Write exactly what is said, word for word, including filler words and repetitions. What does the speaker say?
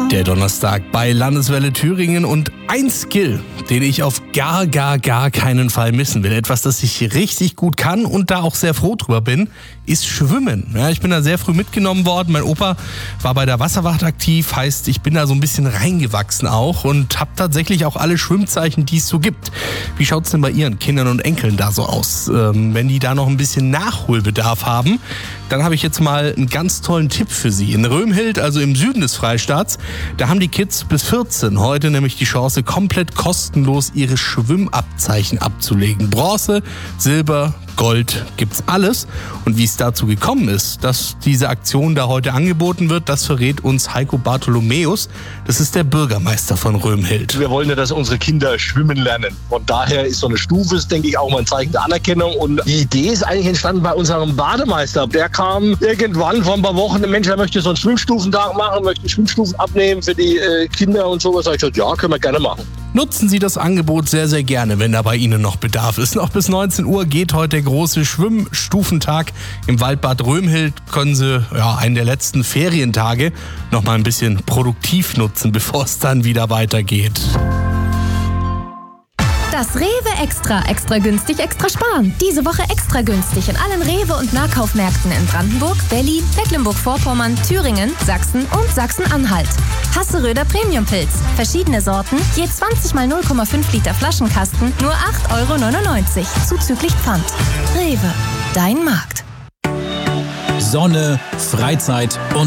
Der Donnerstag bei Landeswelle Thüringen und ein Skill, den ich auf gar, gar, gar keinen Fall missen will. Etwas, das ich richtig gut kann und da auch sehr froh drüber bin, ist Schwimmen. Ja, ich bin da sehr früh mitgenommen worden. Mein Opa war bei der Wasserwacht aktiv, heißt, ich bin da so ein bisschen reingewachsen auch und habe tatsächlich auch alle Schwimmzeichen, die es so gibt. Wie schaut's denn bei Ihren Kindern und Enkeln da so aus? Ähm, wenn die da noch ein bisschen Nachholbedarf haben, dann habe ich jetzt mal einen ganz tollen Tipp für Sie. In Römhild, also im Süden des Freistaats, da haben die Kids bis vierzehn heute nämlich die Chance, komplett kostenlos ihre Schwimmabzeichen abzulegen. Bronze, Silber, Gold, gibt's alles. Und wie es dazu gekommen ist, dass diese Aktion da heute angeboten wird, das verrät uns Heiko Bartholomäus. Das ist der Bürgermeister von Römhild. Wir wollen ja, dass unsere Kinder schwimmen lernen. Von daher ist so eine Stufe, denke ich, auch mal ein Zeichen der Anerkennung. Und die Idee ist eigentlich entstanden bei unserem Bademeister. Der kam irgendwann vor ein paar Wochen, der Mensch, der möchte so einen Schwimmstufentag machen, möchte Schwimmstufen abnehmen für die äh, Kinder und sowas. Da habe ich gesagt, ja, können wir gerne machen. Nutzen Sie das Angebot sehr, sehr gerne, wenn da bei Ihnen noch Bedarf ist. Noch bis neunzehn Uhr geht heute der große Schwimmstufentag im Waldbad Römhild. Können Sie ja, einen der letzten Ferientage noch mal ein bisschen produktiv nutzen, bevor es dann wieder weitergeht. Das Rewe Extra. Extra günstig, extra sparen. Diese Woche extra günstig in allen Rewe- und Nahkaufmärkten in Brandenburg, Berlin, Mecklenburg-Vorpommern, Thüringen, Sachsen und Sachsen-Anhalt. Hasseröder Premium-Pilz. Verschiedene Sorten, je zwanzig mal null Komma fünf Liter Flaschenkasten, nur acht Euro neunundneunzig, zuzüglich Pfand. Rewe, dein Markt. Sonne, Freizeit und